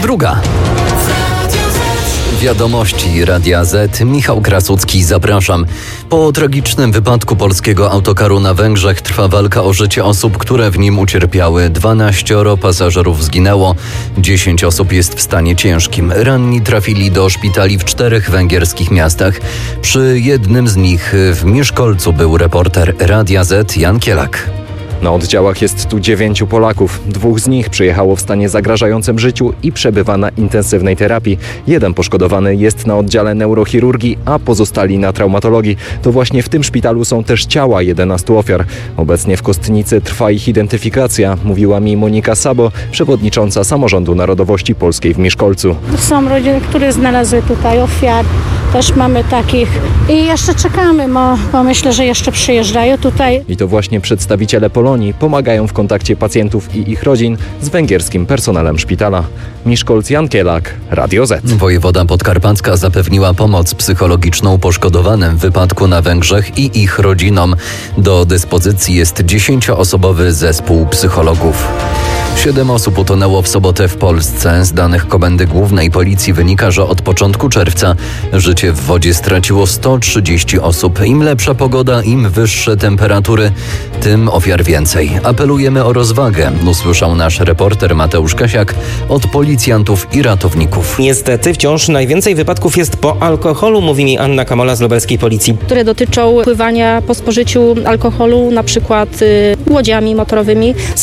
2. Wiadomości Radia Z. Michał Krasucki, zapraszam. Po tragicznym wypadku polskiego autokaru na Węgrzech trwa walka o życie osób, które w nim ucierpiały. 12 pasażerów zginęło, 10 osób jest w stanie ciężkim. Ranni trafili do szpitali w 4 węgierskich miastach. Przy jednym z nich w Miszkolcu był reporter Radia Z Jan Kielak. Na oddziałach jest tu 9 Polaków. 2 z nich przyjechało w stanie zagrażającym życiu i przebywa na intensywnej terapii. 1 poszkodowany jest na oddziale neurochirurgii, a pozostali na traumatologii. To właśnie w tym szpitalu są też ciała 11 ofiar. Obecnie w Kostnicy trwa ich identyfikacja, mówiła mi Monika Sabo, przewodnicząca Samorządu Narodowości Polskiej w Miszkolcu. Są rodziny, które znalazły tutaj ofiar. Też mamy takich i jeszcze czekamy, bo myślę, że jeszcze przyjeżdżają tutaj. I to właśnie przedstawiciele Polonii pomagają w kontakcie pacjentów i ich rodzin z węgierskim personelem szpitala. Miszkolc, Jan Kielak, Radio Z. Wojewoda podkarpacka zapewniła pomoc psychologiczną poszkodowanym w wypadku na Węgrzech i ich rodzinom. Do dyspozycji jest 10-osobowy zespół psychologów. 7 osób utonęło w sobotę w Polsce. Z danych Komendy Głównej Policji wynika, że od początku czerwca życie w wodzie straciło 130 osób. Im lepsza pogoda, im wyższe temperatury, tym ofiar więcej. Apelujemy o rozwagę, usłyszał nasz reporter Mateusz Kasiak od policjantów i ratowników. Niestety wciąż najwięcej wypadków jest po alkoholu, mówi mi Anna Kamola z lubelskiej policji. Które dotyczą pływania po spożyciu alkoholu, na przykład łodziami motorowymi.